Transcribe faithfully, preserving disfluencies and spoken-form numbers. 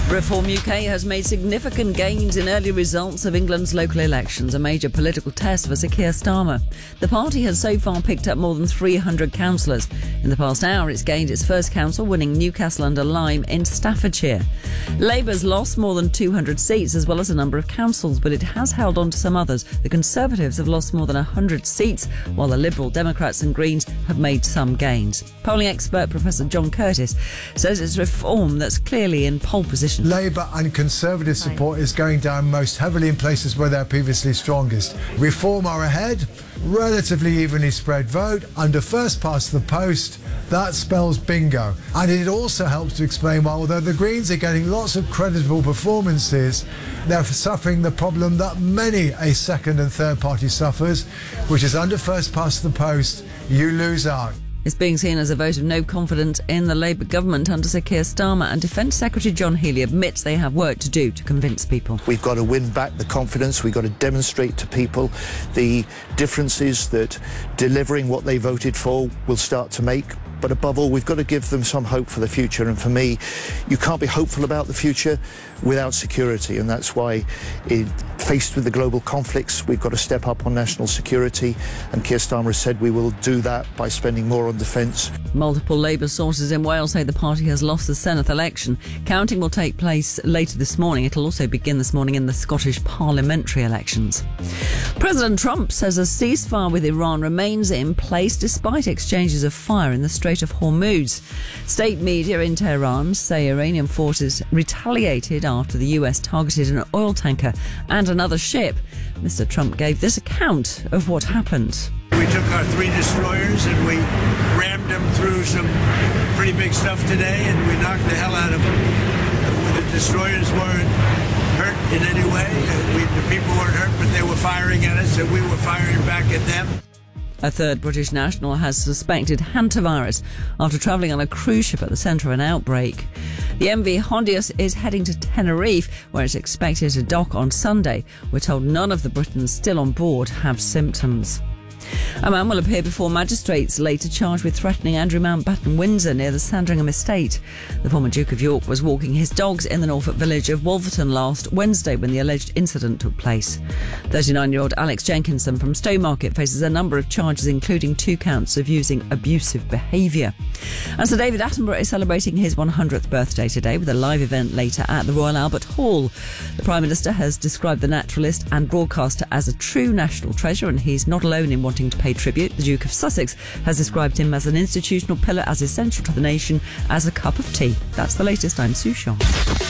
Reform U K has made significant gains in early results of England's local elections, a major political test for Sir Keir Starmer. The party has so far picked up more than three hundred councillors. In the past hour, it's gained its first council, winning Newcastle under Lyme in Staffordshire. Labour's lost more than two hundred seats, as well as a number of councils, but it has held on to some others. The Conservatives have lost more than one hundred seats, while the Liberal, Democrats and Greens have made some gains. Polling expert Professor John Curtis says it's reform that's clearly in pole position. Labour and Conservative support is going down most heavily in places where they're previously strongest. Reform are ahead, relatively evenly spread vote, under first past the post. That spells bingo. And it also helps to explain why, although the Greens are getting lots of creditable performances, they're suffering the problem that many a second and third party suffers, which is under first past the post, you lose out. It's being seen as a vote of no confidence in the Labour government under Sir Keir Starmer, and Defence Secretary John Healey admits they have work to do to convince people. We've got to win back the confidence. We've got to demonstrate to people the differences that delivering what they voted for will start to make. But above all, we've got to give them some hope for the future. And for me, you can't be hopeful about the future without security. And that's why, it, faced with the global conflicts, we've got to step up on national security. And Keir Starmer has said we will do that by spending more on defence. Multiple Labour sources in Wales say the party has lost the Senedd election. Counting will take place later this morning. It'll also begin this morning in the Scottish parliamentary elections. President Trump says a ceasefire with Iran remains in place despite exchanges of fire in the Strait of Hormuz. State media in Tehran say Iranian forces retaliated after the U S targeted an oil tanker and another ship. Mister Trump gave this account of what happened. We took our three destroyers and we rammed them through some pretty big stuff today, and we knocked the hell out of them. The destroyers weren't hurt in any way. We, the people weren't hurt, but they were firing at us and we were firing back at them. A third British national has suspected hantavirus after travelling on a cruise ship at the centre of an outbreak. The M V Hondius is heading to Tenerife, where it's expected to dock on Sunday. We're told none of the Britons still on board have symptoms. A man will appear before magistrates later charged with threatening Andrew Mountbatten Windsor near the Sandringham estate. The former Duke of York was walking his dogs in the Norfolk village of Wolverton last Wednesday when the alleged incident took place. thirty-nine-year-old Alex Jenkinson from Stowmarket faces a number of charges, including two counts of using abusive behaviour. And Sir David Attenborough is celebrating his one hundredth birthday today with a live event later at the Royal Albert Hall. The Prime Minister has described the naturalist and broadcaster as a true national treasure, and he's not alone in wanting to pay tribute. The Duke of Sussex has described him as an institutional pillar, as essential to the nation as a cup of tea. That's the latest. I'm Sue Shaw.